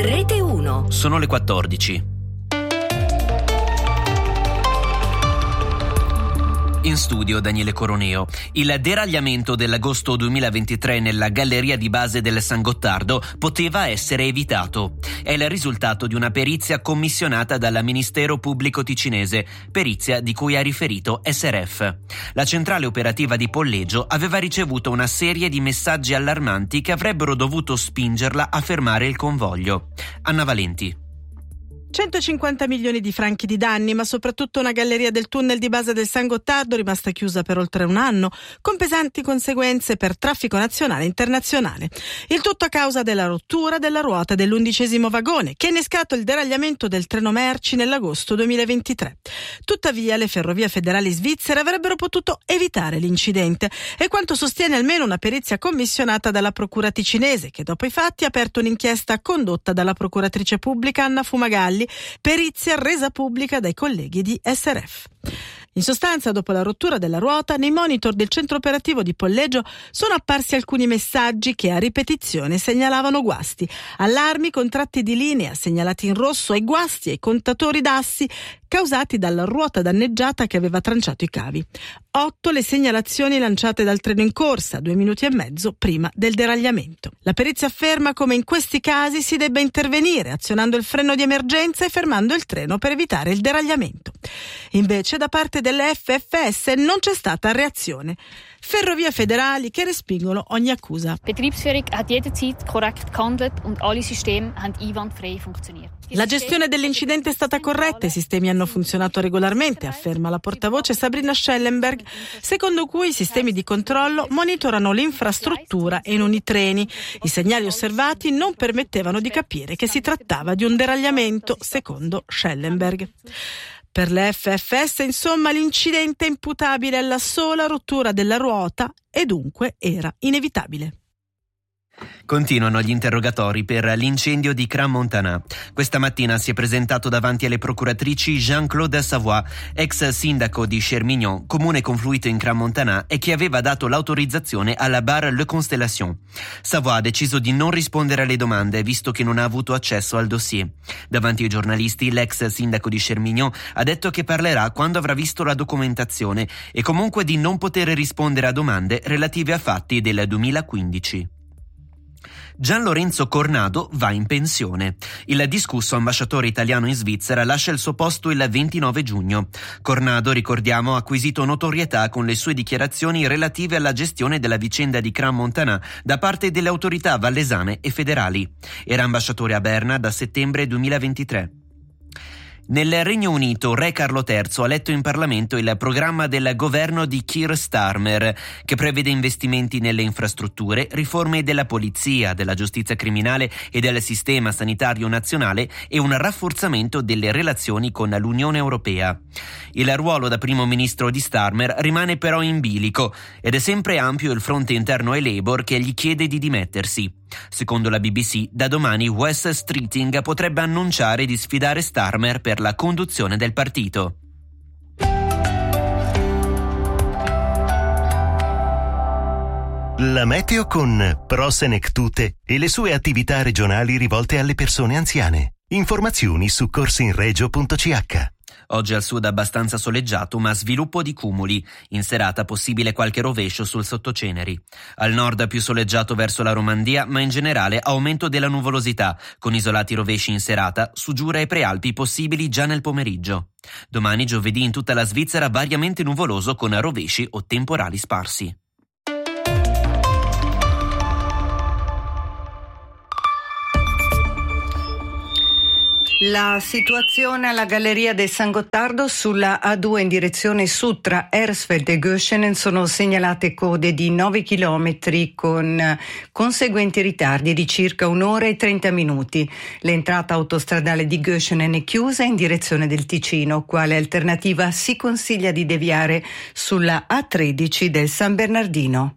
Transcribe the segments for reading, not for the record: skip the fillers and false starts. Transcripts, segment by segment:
Rete 1. Sono le 14. In studio Daniele Coroneo. Il deragliamento dell'agosto 2023 nella galleria di base del San Gottardo poteva essere evitato. È il risultato di una perizia commissionata dal Ministero Pubblico Ticinese, perizia di cui ha riferito SRF. La centrale operativa di Polleggio aveva ricevuto una serie di messaggi allarmanti che avrebbero dovuto spingerla a fermare il convoglio. Anna Valenti. 150 milioni di franchi di danni, ma soprattutto una galleria del tunnel di base del San Gottardo rimasta chiusa per oltre un anno, con pesanti conseguenze per traffico nazionale e internazionale. Il tutto a causa della rottura della ruota dell'11° vagone, che ha innescato il deragliamento del treno merci nell'agosto 2023. Tuttavia, le ferrovie federali svizzere avrebbero potuto evitare l'incidente, è quanto sostiene almeno una perizia commissionata dalla procura ticinese, che dopo i fatti ha aperto un'inchiesta condotta dalla procuratrice pubblica Anna Fumagalli, perizia resa pubblica dai colleghi di SRF. In sostanza, dopo la rottura della ruota, nei monitor del centro operativo di Polleggio sono apparsi alcuni messaggi che a ripetizione segnalavano guasti, allarmi con tratti di linea segnalati in rosso e guasti ai contatori d'assi causati dalla ruota danneggiata che aveva tranciato i cavi. 8 le segnalazioni lanciate dal treno in corsa, 2 minuti e mezzo prima del deragliamento. La perizia afferma come in questi casi si debba intervenire, azionando il freno di emergenza e fermando il treno per evitare il deragliamento. Invece, da parte delle FFS non c'è stata reazione. Ferrovie federali che respingono ogni accusa. Betriebsführung hat jederzeit korrekt gehandelt und alle Systeme haben einwandfrei funktioniert. La gestione dell'incidente è stata corretta, i sistemi hanno funzionato regolarmente, afferma la portavoce Sabrina Schellenberg, secondo cui i sistemi di controllo monitorano l'infrastruttura e non i treni. I segnali osservati non permettevano di capire che si trattava di un deragliamento, secondo Schellenberg. Per le FFS, insomma, l'incidente è imputabile alla sola rottura della ruota e dunque era inevitabile. Continuano gli interrogatori per l'incendio di Crans-Montana. Questa mattina si è presentato davanti alle procuratrici Jean-Claude Savoie, ex sindaco di Chermignon, comune confluito in Crans-Montana e che aveva dato l'autorizzazione alla bar Le Constellation. Savoie ha deciso di non rispondere alle domande, visto che non ha avuto accesso al dossier. Davanti ai giornalisti, l'ex sindaco di Chermignon ha detto che parlerà quando avrà visto la documentazione e comunque di non poter rispondere a domande relative a fatti del 2015. Gian Lorenzo Cornado va in pensione. Il discusso ambasciatore italiano in Svizzera lascia il suo posto il 29 giugno. Cornado, ricordiamo, ha acquisito notorietà con le sue dichiarazioni relative alla gestione della vicenda di Crans-Montana da parte delle autorità vallesane e federali. Era ambasciatore a Berna da settembre 2023. Nel Regno Unito, Re Carlo III ha letto in Parlamento il programma del governo di Keir Starmer, che prevede investimenti nelle infrastrutture, riforme della polizia, della giustizia criminale e del sistema sanitario nazionale e un rafforzamento delle relazioni con l'Unione Europea. Il ruolo da primo ministro di Starmer rimane però in bilico ed è sempre ampio il fronte interno ai Labour che gli chiede di dimettersi. Secondo la BBC, da domani Wes Streeting potrebbe annunciare di sfidare Starmer per la conduzione del partito. La meteo con Pro Senectute e le sue attività regionali rivolte alle persone anziane. Informazioni su corsinregio.ch. Oggi al sud abbastanza soleggiato, ma sviluppo di cumuli. In serata possibile qualche rovescio sul sottoceneri. Al nord più soleggiato verso la Romandia, ma in generale aumento della nuvolosità, con isolati rovesci in serata, su Giura e Prealpi possibili già nel pomeriggio. Domani giovedì in tutta la Svizzera variamente nuvoloso con rovesci o temporali sparsi. La situazione alla Galleria del San Gottardo sulla A2 in direzione sud tra Hersfeld e Göschenen sono segnalate code di 9 chilometri con conseguenti ritardi di circa 1 ora e 30 minuti. L'entrata autostradale di Göschenen è chiusa in direzione del Ticino. Quale alternativa si consiglia di deviare sulla A13 del San Bernardino.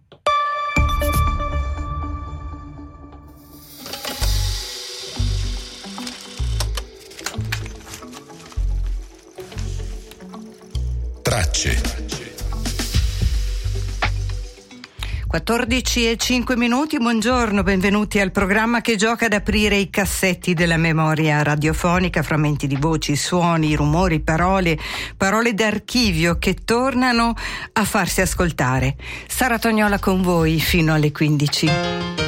Tracce. 14:05, buongiorno, benvenuti al programma che gioca ad aprire i cassetti della memoria radiofonica, frammenti di voci, suoni, rumori, parole d'archivio che tornano a farsi ascoltare. Sara Tognola con voi fino alle 15.